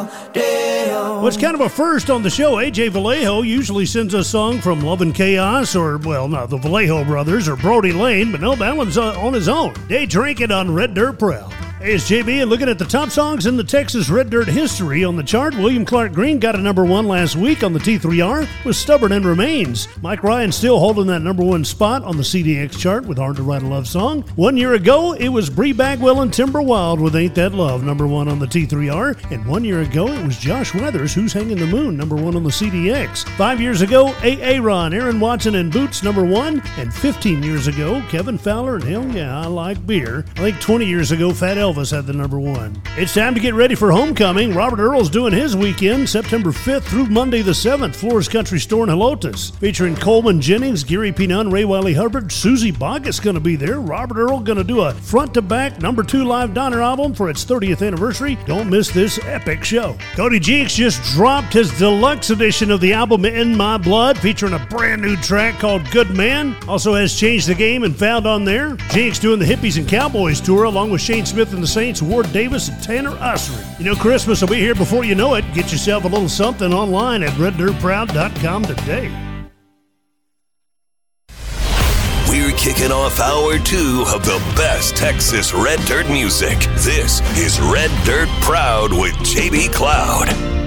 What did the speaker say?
Well, it's kind of a first on the show. AJ Vallejo usually sends a song from Love and Chaos, or, well, not the Vallejo Brothers, or Brody Lane, but no, that one's on his own. Day Drinking on Red Dirt Proud. Hey, it's JB, and looking at the top songs in the Texas Red Dirt history on the chart, William Clark Green got a number one last week on the T3R with Stubborn and Remains. Mike Ryan still holding that number one spot on the CDX chart with Hard to Write a Love Song. 1 year ago, it was Bree Bagwell and Timber Wild with Ain't That Love, number one on the T3R. And 1 year ago, it was Josh Weathers, Who's Hanging the Moon, number one on the CDX. 5 years ago, Aaron, Aaron Watson and Boots, number one. And 15 years ago, Kevin Fowler and Hell Yeah, I Like Beer. I think 20 years ago, Fat Elvis had the number one. It's time to get ready for homecoming. Robert Earl's doing his weekend, September 5th through Monday the 7th, Flores Country Store in Helotes. Featuring Coleman Jennings, Gary P. Nunn, Ray Wiley Hubbard, Susie Boggett's going to be there. Robert Earl going to do a front-to-back number 2 live Donner album for its 30th anniversary. Don't miss this epic show. Cody Jinks just dropped his deluxe edition of the album In My Blood, featuring a brand new track called Good Man. Also has Changed the Game and Found on there. Jinks doing the Hippies and Cowboys tour along with Shane Smith and the Saints, Ward Davis, and Tanner Ussery. You know, Christmas will be here before you know it. Get yourself a little something online at reddirtproud.com today. We're kicking off hour 2 of the best Texas Red Dirt music. This is Red Dirt Proud with JB Cloud.